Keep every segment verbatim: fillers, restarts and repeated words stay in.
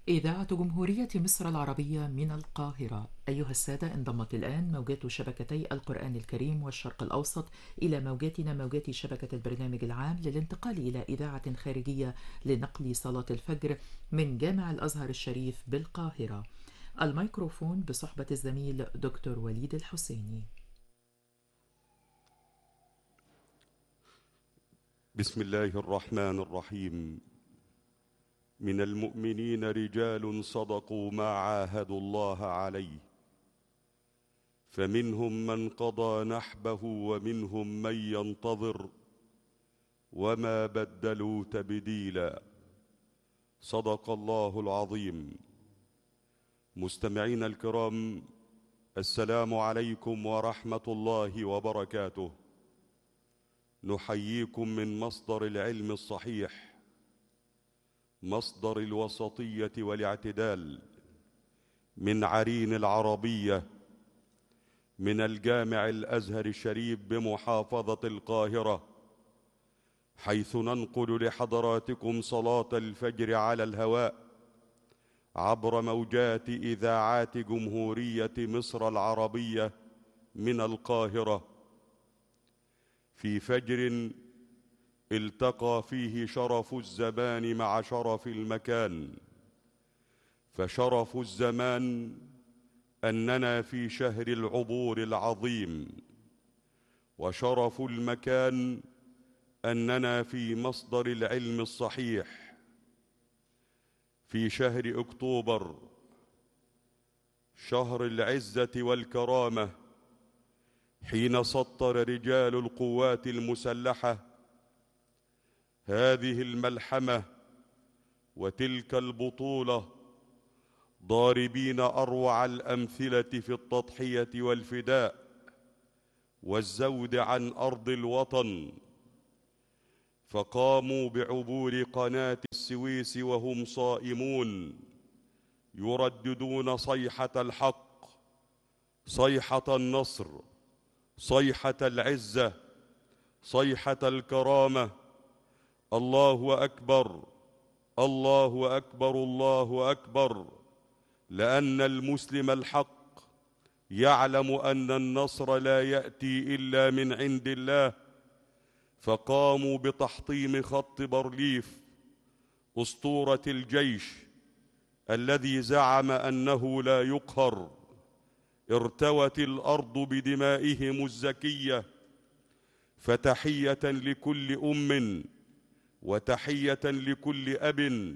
إذاعة جمهورية مصر العربية من القاهرة. أيها السادة، انضمت الآن موجات شبكتي القرآن الكريم والشرق الأوسط إلى موجاتنا موجات شبكة البرنامج العام للانتقال إلى إذاعة خارجية لنقل صلاة الفجر من جامع الأزهر الشريف بالقاهرة. الميكروفون بصحبة الزميل دكتور وليد الحسيني. بسم الله الرحمن الرحيم. من المؤمنين رجال صدقوا ما عاهدوا الله عليه، فمنهم من قضى نحبه ومنهم من ينتظر وما بدلوا تبديلا. صدق الله العظيم. مستمعين الكرام، السلام عليكم ورحمة الله وبركاته. نحييكم من مصدر العلم الصحيح، مصدر الوسطية والاعتدال، من عرين العربية، من الجامع الأزهر الشريف بمحافظة القاهرة، حيث ننقل لحضراتكم صلاة الفجر على الهواء عبر موجات إذاعات جمهورية مصر العربية من القاهرة، في فجر التقى فيه شرف الزمان مع شرف المكان. فشرف الزمان أننا في شهر العبور العظيم، وشرف المكان أننا في مصدر العلم الصحيح، في شهر أكتوبر، شهر العزة والكرامة، حين سطر رجال القوات المسلحة هذه الملحمة وتلك البطولة، ضاربين أروع الأمثلة في التضحية والفداء والزود عن أرض الوطن. فقاموا بعبور قناة السويس وهم صائمون، يرددون صيحة الحق، صيحة النصر، صيحة العزة، صيحة الكرامة. الله أكبر، الله أكبر، الله أكبر، لأن المسلم الحق يعلم أن النصر لا يأتي إلا من عند الله. فقاموا بتحطيم خط بارليف، أسطورة الجيش الذي زعم أنه لا يقهر. ارتوت الأرض بدمائهم الزكية. فتحية لكل أم، وتحية لكل أب،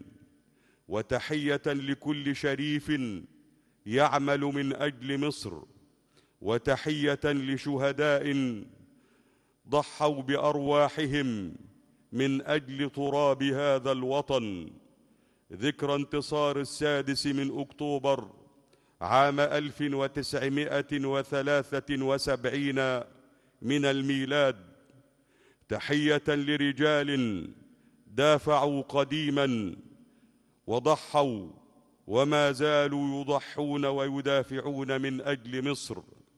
وتحية لكل شريف يعمل من أجل مصر، وتحية لشهداء ضحوا بأرواحهم من أجل تراب هذا الوطن. ذكرى انتصار السادس من أكتوبر عام ألف وتسعمائة وثلاثة وسبعين من الميلاد. تحية لرجال دافعوا قديما وضحوا وما زالوا يضحون ويدافعون من أجل مصر.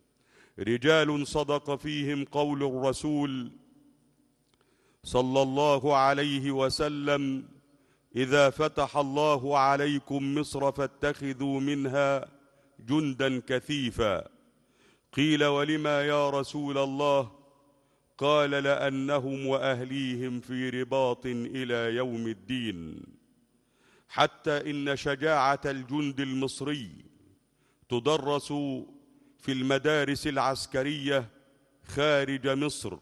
رجال صدق فيهم قول الرسول صلى الله عليه وسلم: إذا فتح الله عليكم مصر فاتخذوا منها جندا كثيفا. قيل: ولما يا رسول الله؟ قال: لأنهم وأهليهم في رباط إلى يوم الدين. حتى إن شجاعة الجند المصري تدرس في المدارس العسكرية خارج مصر.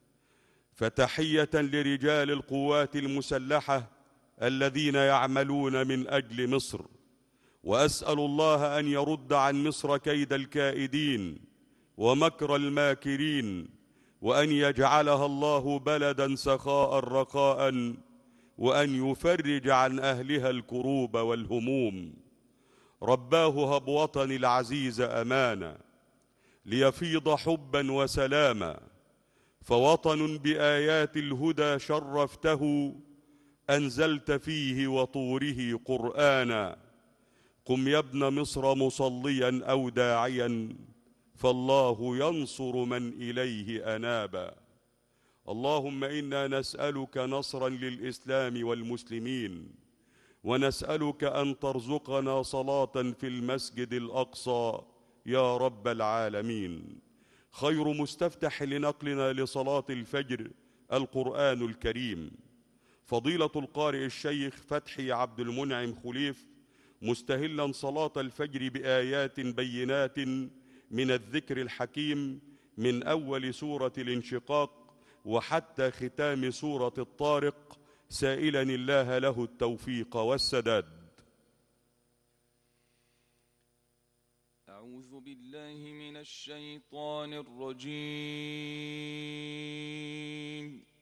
فتحية لرجال القوات المسلحة الذين يعملون من أجل مصر. وأسأل الله أن يرد عن مصر كيد الكائدين ومكر الماكرين، وأن يجعلها الله بلدا سخاء رخاء، وأن يفرج عن أهلها الكروب والهموم. رباه هب وطن العزيز أمانا، ليفيض حبا وسلاما. فوطن بآيات الهدى شرفته، أنزلت فيه وطوره قرآنا. قم يا ابن مصر مصليا أو داعيا، فالله ينصر من إليه أنابا. اللهم إنا نسألك نصرا للإسلام والمسلمين، ونسألك أن ترزقنا صلاة في المسجد الأقصى يا رب العالمين. خير مستفتح لنقلنا لصلاة الفجر القرآن الكريم. فضيلة القارئ الشيخ فتحي عبد المنعم خليف مستهلا صلاة الفجر بآيات بينات من الذكر الحكيم من أول سورة الانشقاق وحتى ختام سورة الطارق، سائلا الله له التوفيق والسداد. أعوذ بالله من الشيطان الرجيم.